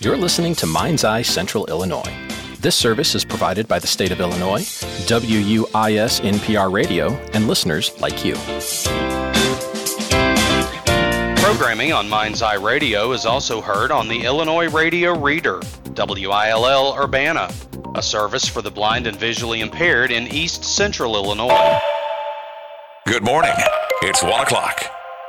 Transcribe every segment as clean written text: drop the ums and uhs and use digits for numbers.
You're listening to Mind's Eye Central Illinois. This service is provided by the state of Illinois, WUIS NPR Radio, and listeners like you. Programming on Mind's Eye Radio is also heard on the Illinois Radio Reader, WILL Urbana, a service for the blind and visually impaired in East Central Illinois. Good morning. It's 1 o'clock.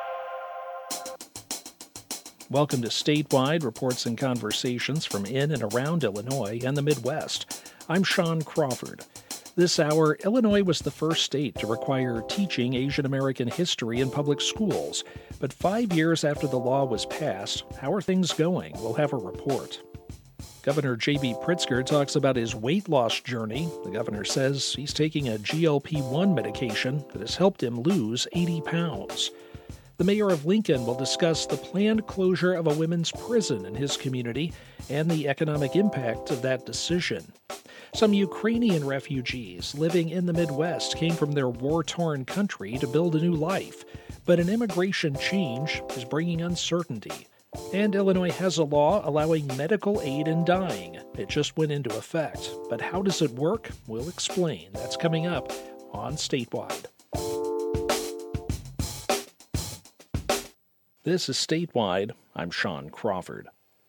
Welcome to Statewide Reports and Conversations from in and around Illinois and the Midwest. I'm Sean Crawford. This hour, Illinois was the first state to require teaching Asian American history in public schools. But 5 years after the law was passed, how are things going? We'll have a report. Governor J.B. Pritzker talks about his weight loss journey. The governor says he's taking a GLP-1 medication that has helped him lose 80 pounds. The mayor of Lincoln will discuss the planned closure of a women's prison in his community and the economic impact of that decision. Some Ukrainian refugees living in the Midwest came from their war-torn country to build a new life, but an immigration change is bringing uncertainty. And Illinois has a law allowing medical aid in dying. It just went into effect. But how does it work? We'll explain. That's coming up on Statewide. This is Statewide. I'm Sean Crawford.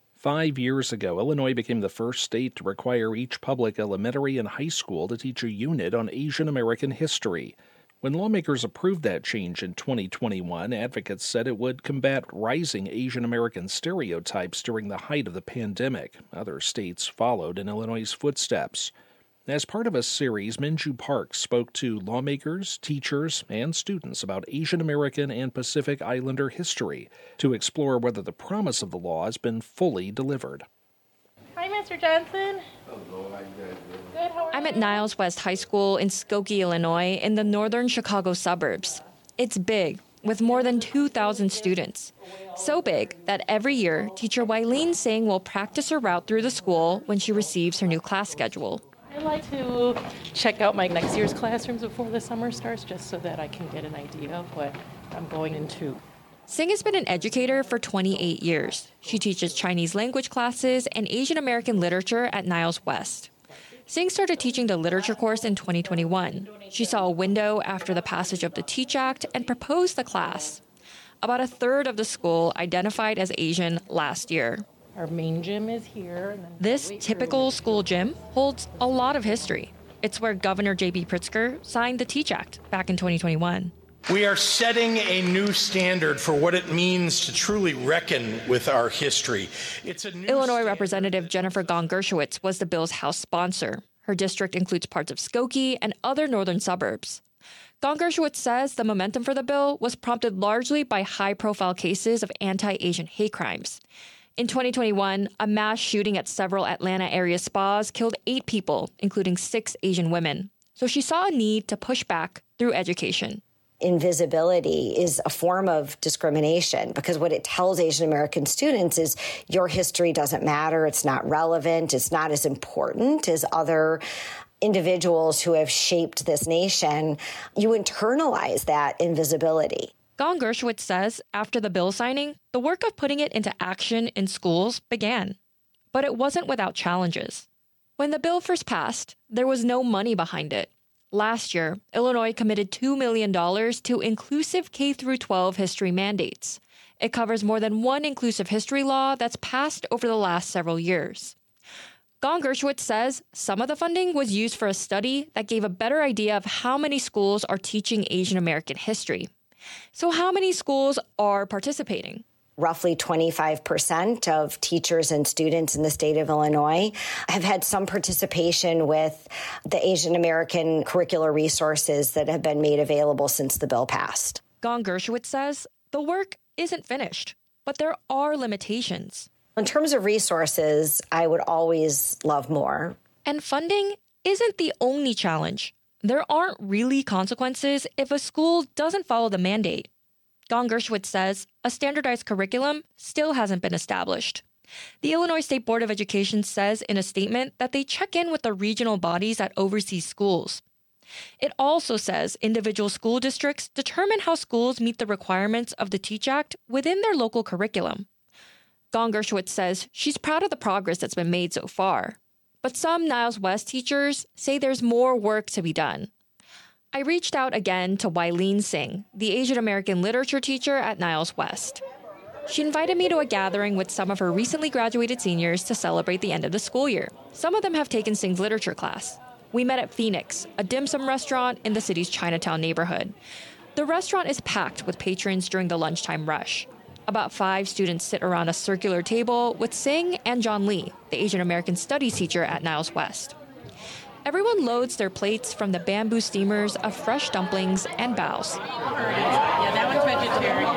5 years ago, Illinois became the first state to require each public elementary and high school to teach a unit on Asian American history. When lawmakers approved that change in 2021, advocates said it would combat rising Asian American stereotypes during the height of the pandemic. Other states followed in Illinois' footsteps. As part of a series, Minju Park spoke to lawmakers, teachers, and students about Asian American and Pacific Islander history to explore whether the promise of the law has been fully delivered. Hi, Mr. Johnson. Hello, how you guys doing? Good, how are you? I'm at Niles West High School in Skokie, Illinois, in the northern Chicago suburbs. It's big, with more than 2,000 students. So big that every year, teacher Wileen Singh will practice her route through the school when she receives her new class schedule. I like to check out my next year's classrooms before the summer starts, just so that I can get an idea of what I'm going into. Singh has been an educator for 28 years. She teaches Chinese language classes and Asian American literature at Niles West. Singh started teaching the literature course in 2021. She saw a window after the passage of the TEACH Act and proposed the class. About a third of the school identified as Asian last year. Our main gym is here. This typical school gym holds a lot of history. It's where Governor J.B. Pritzker signed the TEACH Act back in 2021. We are setting a new standard for what it means to truly reckon with our history. Illinois Representative Jennifer Gong Gershowitz was the bill's House sponsor. Her district includes parts of Skokie and other northern suburbs. Gong Gershowitz says the momentum for the bill was prompted largely by high-profile cases of anti-Asian hate crimes. In 2021, a mass shooting at several Atlanta area spas killed 8 people, including 6 Asian women. So she saw a need to push back through education. Invisibility is a form of discrimination because what it tells Asian American students is your history doesn't matter, it's not relevant, it's not as important as other individuals who have shaped this nation. You internalize that invisibility. Gong Gershowitz says after the bill signing, the work of putting it into action in schools began. But it wasn't without challenges. When the bill first passed, there was no money behind it. Last year, Illinois committed $2 million to inclusive K-12 history mandates. It covers more than one inclusive history law that's passed over the last several years. Gong Gershowitz says some of the funding was used for a study that gave a better idea of how many schools are teaching Asian American history. So how many schools are participating? Roughly 25% of teachers and students in the state of Illinois have had some participation with the Asian American curricular resources that have been made available since the bill passed. Gong Gershowitz says the work isn't finished, but there are limitations. In terms of resources, I would always love more. And funding isn't the only challenge. There aren't really consequences if a school doesn't follow the mandate. Gong Gershowitz says a standardized curriculum still hasn't been established. The Illinois State Board of Education says in a statement that they check in with the regional bodies that oversee schools. It also says individual school districts determine how schools meet the requirements of the TEACH Act within their local curriculum. Dawn Gershowitz says she's proud of the progress that's been made so far. But some Niles West teachers say there's more work to be done. I reached out again to Wileen Singh, the Asian American literature teacher at Niles West. She invited me to a gathering with some of her recently graduated seniors to celebrate the end of the school year. Some of them have taken Singh's literature class. We met at Phoenix, a dim sum restaurant in the city's Chinatown neighborhood. The restaurant is packed with patrons during the lunchtime rush. About 5 students sit around a circular table with Singh and John Lee, the Asian American studies teacher at Niles West. Everyone loads their plates from the bamboo steamers of fresh dumplings and baos. Yeah, that one's vegetarian.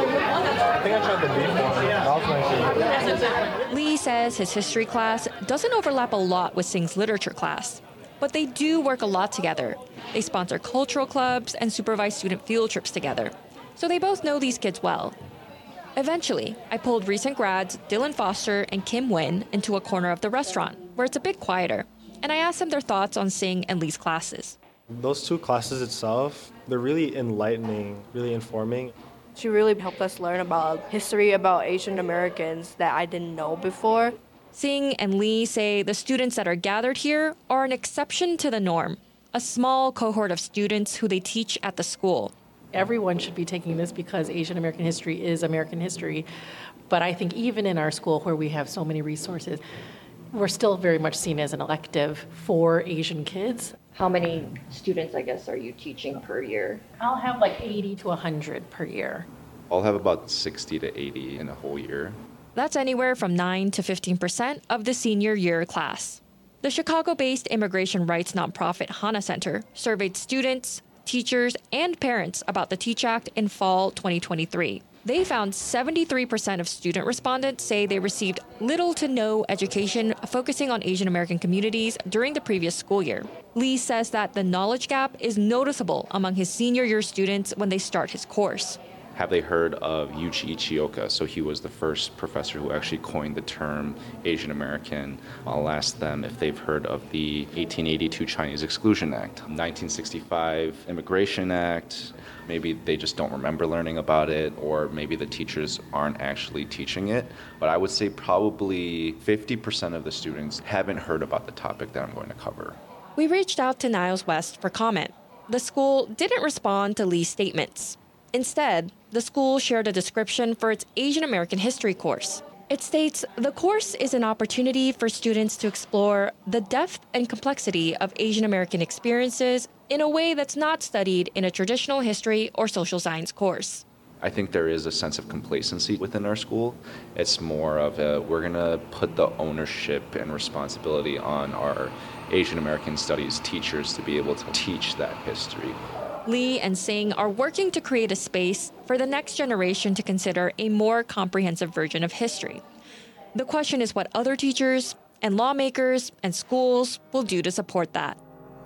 I think I tried the beef one. That was my favorite. Lee says his history class doesn't overlap a lot with Singh's literature class, but they do work a lot together. They sponsor cultural clubs and supervise student field trips together, so they both know these kids well. Eventually, I pulled recent grads Dylan Foster and Kim Nguyen into a corner of the restaurant, where it's a bit quieter, and I asked them their thoughts on Singh and Lee's classes. Those 2 classes itself, they're really enlightening, really informing. She really helped us learn about history about Asian Americans that I didn't know before. Singh and Lee say the students that are gathered here are an exception to the norm, a small cohort of students who they teach at the school. Everyone should be taking this because Asian American history is American history. But I think even in our school where we have so many resources, we're still very much seen as an elective for Asian kids. How many students, I guess, are you teaching per year? I'll have like 80 to 100 per year. I'll have about 60 to 80 in a whole year. That's anywhere from 9 to 15% of the senior year class. The Chicago-based immigration rights nonprofit Hana Center surveyed students, teachers, and parents about the TEACH Act in fall 2023. They found 73% of student respondents say they received little to no education focusing on Asian American communities during the previous school year. Lee says that the knowledge gap is noticeable among his senior year students when they start his course. Have they heard of Yuichi Ichioka? So he was the first professor who actually coined the term Asian American. I'll ask them if they've heard of the 1882 Chinese Exclusion Act, 1965 Immigration Act. Maybe they just don't remember learning about it, or maybe the teachers aren't actually teaching it. But I would say probably 50% of the students haven't heard about the topic that I'm going to cover. We reached out to Niles West for comment. The school didn't respond to Lee's statements. Instead, the school shared a description for its Asian American history course. It states, the course is an opportunity for students to explore the depth and complexity of Asian American experiences in a way that's not studied in a traditional history or social science course. I think there is a sense of complacency within our school. It's more of we're going to put the ownership and responsibility on our Asian American studies teachers to be able to teach that history. Lee and Singh are working to create a space for the next generation to consider a more comprehensive version of history. The question is what other teachers and lawmakers and schools will do to support that.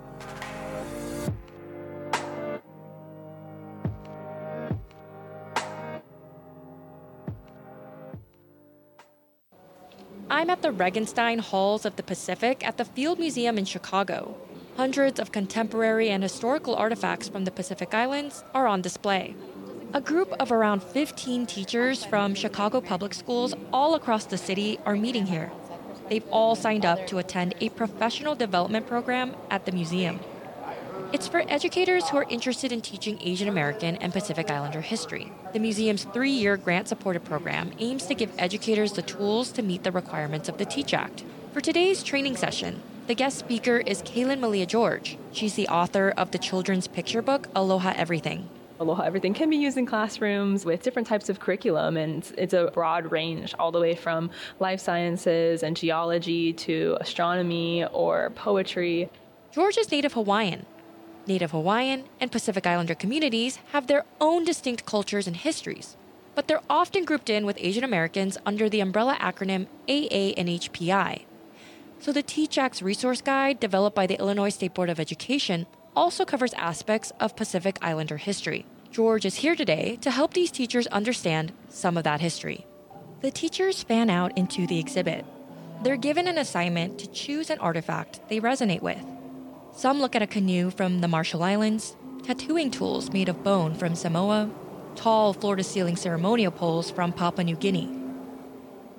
I'm at the Regenstein Halls of the Pacific at the Field Museum in Chicago. Hundreds of contemporary and historical artifacts from the Pacific Islands are on display. A group of around 15 teachers from Chicago public schools all across the city are meeting here. They've all signed up to attend a professional development program at the museum. It's for educators who are interested in teaching Asian American and Pacific Islander history. The museum's 3-year grant-supported program aims to give educators the tools to meet the requirements of the TEACH Act. For today's training session, the guest speaker is Kaylin Malia George. She's the author of the children's picture book, Aloha Everything. Aloha Everything can be used in classrooms with different types of curriculum, and it's a broad range, all the way from life sciences and geology to astronomy or poetry. George is Native Hawaiian. Native Hawaiian and Pacific Islander communities have their own distinct cultures and histories, but they're often grouped in with Asian Americans under the umbrella acronym AA&HPI. So the TEACH Act's resource guide, developed by the Illinois State Board of Education, also covers aspects of Pacific Islander history. George is here today to help these teachers understand some of that history. The teachers fan out into the exhibit. They're given an assignment to choose an artifact they resonate with. Some look at a canoe from the Marshall Islands, tattooing tools made of bone from Samoa, tall floor-to-ceiling ceremonial poles from Papua New Guinea.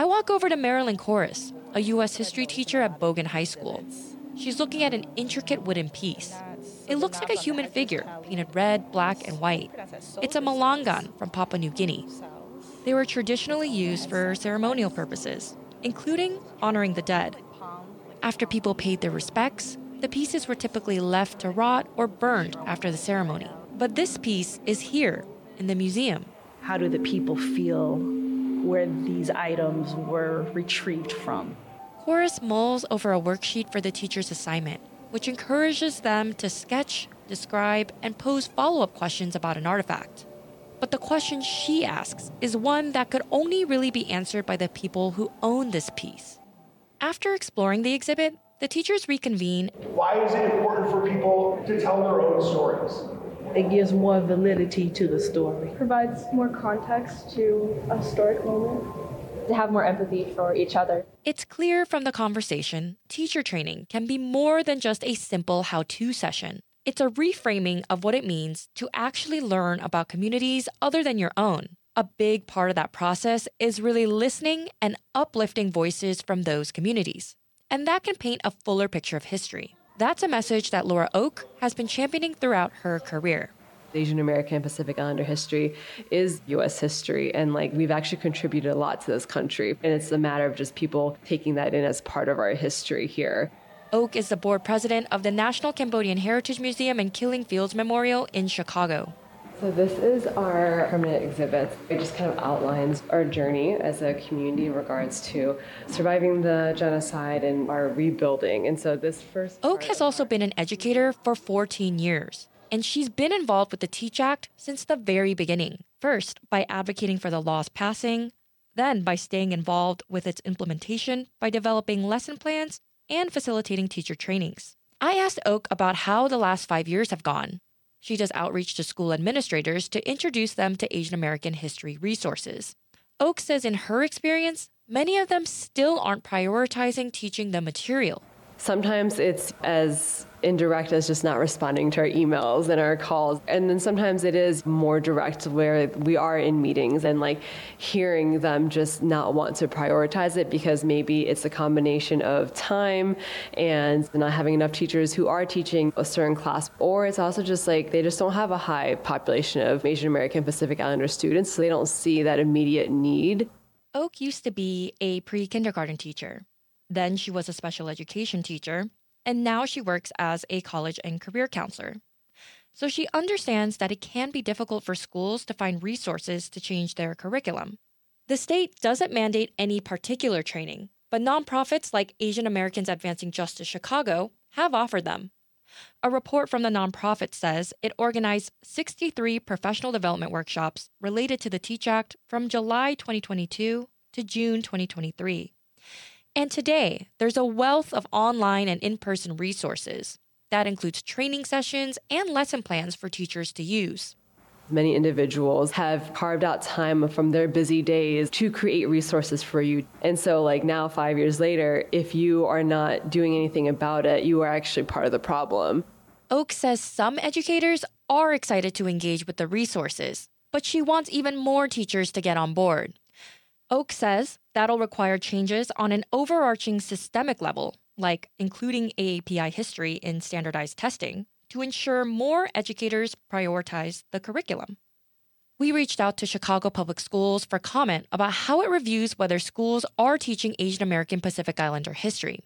I walk over to Marilyn Corris, a U.S. history teacher at Bogan High School. She's looking at an intricate wooden piece. It looks like a human figure, painted red, black, and white. It's a malangan from Papua New Guinea. They were traditionally used for ceremonial purposes, including honoring the dead. After people paid their respects, the pieces were typically left to rot or burned after the ceremony. But this piece is here in the museum. How do the people feel where these items were retrieved from? Horace mulls over a worksheet for the teacher's assignment, which encourages them to sketch, describe, and pose follow-up questions about an artifact. But the question she asks is one that could only really be answered by the people who own this piece. After exploring the exhibit, the teachers reconvene. Why is it important for people to tell their own stories? It gives more validity to the story. Provides more context to a historic moment. To have more empathy for each other. It's clear from the conversation, teacher training can be more than just a simple how-to session. It's a reframing of what it means to actually learn about communities other than your own. A big part of that process is really listening and uplifting voices from those communities. And that can paint a fuller picture of history. That's a message that Laura Oak has been championing throughout her career. Asian American and Pacific Islander history is U.S. history, and we've actually contributed a lot to this country. And it's a matter of just people taking that in as part of our history here. Oak is the board president of the National Cambodian Heritage Museum and Killing Fields Memorial in Chicago. So this is our permanent exhibit. It just kind of outlines our journey as a community in regards to surviving the genocide and our rebuilding. And so this first... Oak has also been an educator for 14 years. And she's been involved with the TEACH Act since the very beginning. First, by advocating for the law's passing, then by staying involved with its implementation by developing lesson plans and facilitating teacher trainings. I asked Oak about how the last 5 years have gone. She does outreach to school administrators to introduce them to Asian American history resources. Oak says in her experience, many of them still aren't prioritizing teaching the material. Sometimes it's as indirect as just not responding to our emails and our calls. And then sometimes it is more direct where we are in meetings and hearing them just not want to prioritize it because maybe it's a combination of time and not having enough teachers who are teaching a certain class. Or it's also just they just don't have a high population of Asian American Pacific Islander students, so they don't see that immediate need. Oak used to be a pre-kindergarten teacher. Then she was a special education teacher, and now she works as a college and career counselor. So she understands that it can be difficult for schools to find resources to change their curriculum. The state doesn't mandate any particular training, but nonprofits like Asian Americans Advancing Justice Chicago have offered them. A report from the nonprofit says it organized 63 professional development workshops related to the TEACH Act from July 2022 to June 2023. And today, there's a wealth of online and in-person resources. That includes training sessions and lesson plans for teachers to use. Many individuals have carved out time from their busy days to create resources for you. And so now 5 years later, if you are not doing anything about it, you are actually part of the problem. Oak says some educators are excited to engage with the resources, but she wants even more teachers to get on board. Oak says that'll require changes on an overarching systemic level, like including AAPI history in standardized testing, to ensure more educators prioritize the curriculum. We reached out to Chicago Public Schools for comment about how it reviews whether schools are teaching Asian American Pacific Islander history.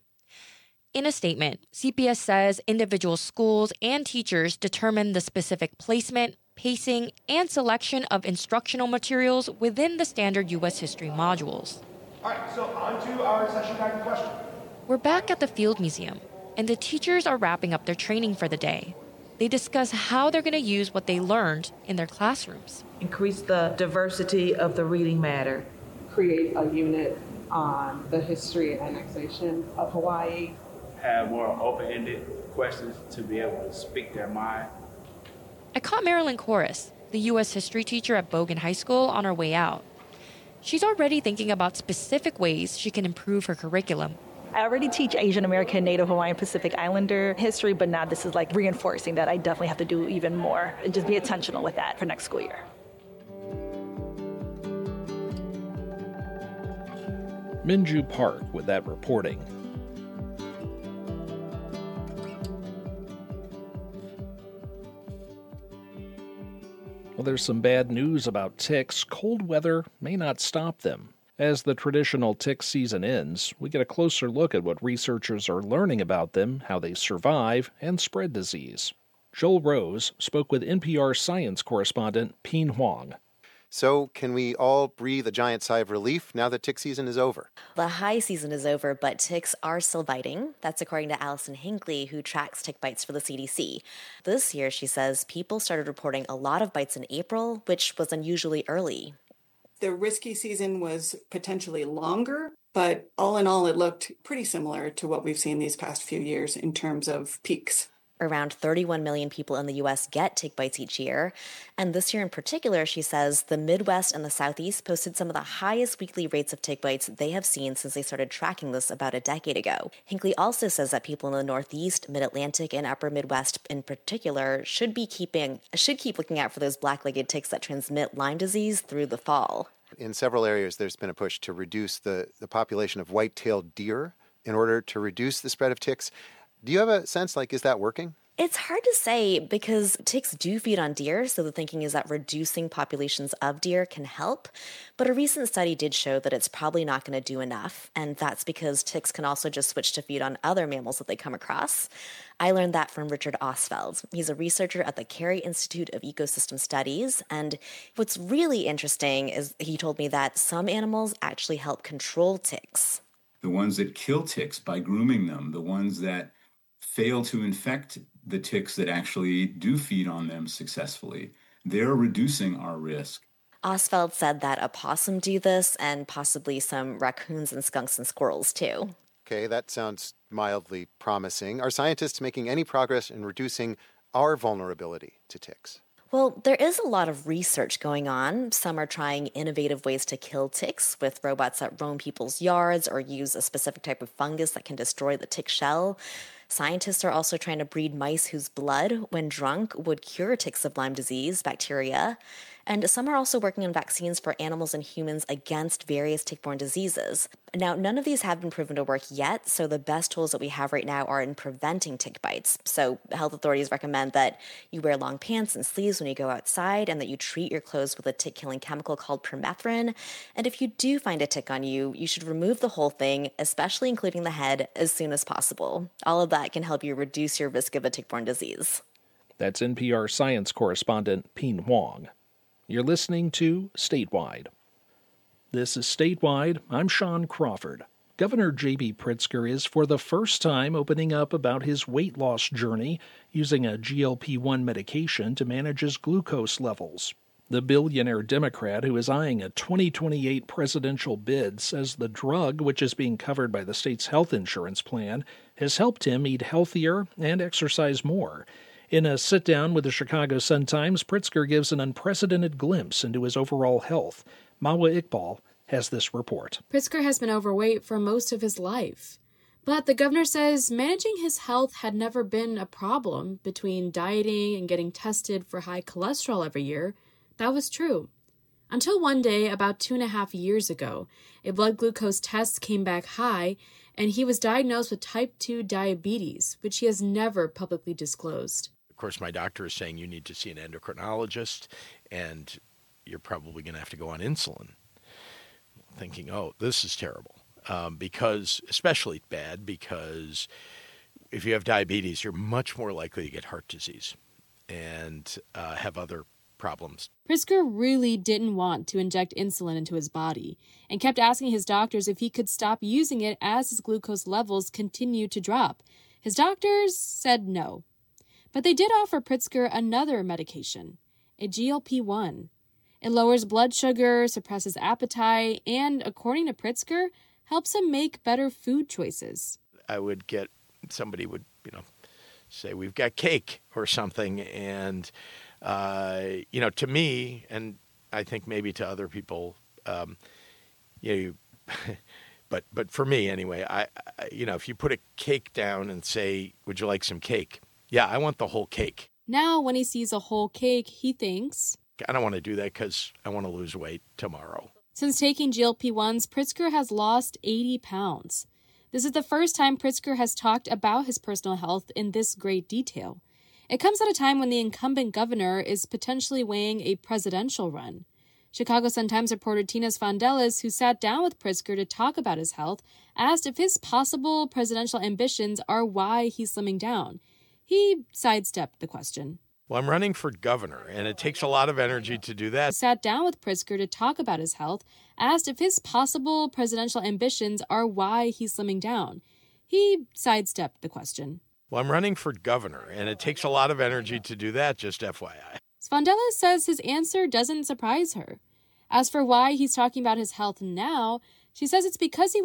In a statement, CPS says individual schools and teachers determine the specific placement, pacing, and selection of instructional materials within the standard U.S. history modules. All right, so on to our session guided question. We're back at the Field Museum, and the teachers are wrapping up their training for the day. They discuss how they're going to use what they learned in their classrooms. Increase the diversity of the reading matter. Create a unit on the history and annexation of Hawaii. Have more open-ended questions to be able to speak their mind. I caught Marilyn Corris, the U.S. history teacher at Bogan High School, on her way out. She's already thinking about specific ways she can improve her curriculum. I already teach Asian American, Native Hawaiian, Pacific Islander history, but now this is reinforcing that I definitely have to do even more and just be intentional with that for next school year. Minju Park with that reporting. Well, there's some bad news about ticks. Cold weather may not stop them. As the traditional tick season ends, we get a closer look at what researchers are learning about them, how they survive, and spread disease. Joel Rose spoke with NPR science correspondent Pien Huang. So, can we all breathe a giant sigh of relief now that tick season is over? The high season is over, but ticks are still biting. That's according to Allison Hinckley, who tracks tick bites for the CDC. This year, she says, people started reporting a lot of bites in April, which was unusually early. The risky season was potentially longer, but all in all, it looked pretty similar to what we've seen these past few years in terms of peaks. Around 31 million people in the U.S. get tick bites each year. And this year in particular, she says, the Midwest and the Southeast posted some of the highest weekly rates of tick bites they have seen since they started tracking this about a decade ago. Hinckley also says that people in the Northeast, Mid-Atlantic, and Upper Midwest in particular should keep looking out for those black-legged ticks that transmit Lyme disease through the fall. In several areas, there's been a push to reduce the population of white-tailed deer in order to reduce the spread of ticks. Do you have a sense, is that working? It's hard to say because ticks do feed on deer, so the thinking is that reducing populations of deer can help. But a recent study did show that it's probably not going to do enough, and that's because ticks can also just switch to feed on other mammals that they come across. I learned that from Richard Ostfeld. He's a researcher at the Carey Institute of Ecosystem Studies, and what's really interesting is he told me that some animals actually help control ticks. The ones that kill ticks by grooming them, the ones that fail to infect the ticks that actually do feed on them successfully, they're reducing our risk. Ostfeld said that a possum do this, and possibly some raccoons and skunks and squirrels too. Okay, that sounds mildly promising. Are scientists making any progress in reducing our vulnerability to ticks? Well, there is a lot of research going on. Some are trying innovative ways to kill ticks with robots that roam people's yards or use a specific type of fungus that can destroy the tick shell. Scientists are also trying to breed mice whose blood, when drunk, would cure ticks of Lyme disease bacteria. And some are also working on vaccines for animals and humans against various tick-borne diseases. Now, none of these have been proven to work yet, so the best tools that we have right now are in preventing tick bites. So health authorities recommend that you wear long pants and sleeves when you go outside, and that you treat your clothes with a tick-killing chemical called permethrin. And if you do find a tick on you, you should remove the whole thing, especially including the head, as soon as possible. All of that can help you reduce your risk of a tick-borne disease. That's NPR science correspondent Pien Huang. You're listening to Statewide. This is Statewide. I'm Sean Crawford. Governor J.B. Pritzker is for the first time opening up about his weight loss journey using a GLP-1 medication to manage his glucose levels. The billionaire Democrat who is eyeing a 2028 presidential bid says the drug, which is being covered by the state's health insurance plan, has helped him eat healthier and exercise more. In a sit-down with the Chicago Sun-Times, Pritzker gives an unprecedented glimpse into his overall health. Mawa Iqbal has this report. Pritzker has been overweight for most of his life. But the governor says managing his health had never been a problem. Between dieting and getting tested for high cholesterol every year, that was true. Until one day, about 2.5 years ago, a blood glucose test came back high, and he was diagnosed with type 2 diabetes, which he has never publicly disclosed. Of course, my doctor is saying you need to see an endocrinologist, and you're probably going to have to go on insulin. Thinking, oh, this is terrible, because especially bad because if you have diabetes, you're much more likely to get heart disease and have other problems. Pritzker really didn't want to inject insulin into his body and kept asking his doctors if he could stop using it as his glucose levels continued to drop. His doctors said no. But they did offer Pritzker another medication, a GLP-1. It lowers blood sugar, suppresses appetite, and, according to Pritzker, helps him make better food choices. I would get, somebody would, say, we've got cake or something, and, to me, and I think maybe to other people, but for me anyway, I if you put a cake down and say, would you like some cake? Yeah, I want the whole cake. Now, when he sees a whole cake, he thinks, I don't want to do that because I want to lose weight tomorrow. Since taking GLP-1s, Pritzker has lost 80 pounds. This is the first time Pritzker has talked about his personal health in this great detail. It comes at a time when the incumbent governor is potentially weighing a presidential run. Chicago Sun-Times reporter Tina Svandelis, who sat down with Pritzker to talk about his health, asked if his possible presidential ambitions are why he's slimming down. He sidestepped the question. Well, I'm running for governor, and it takes a lot of energy to do that. Sat down with Pritzker to talk about his health, asked if his possible presidential ambitions are why he's slimming down. He sidestepped the question. Well, I'm running for governor, and it takes a lot of energy to do that, just FYI. Svandelis says his answer doesn't surprise her. As for why he's talking about his health now, she says it's because he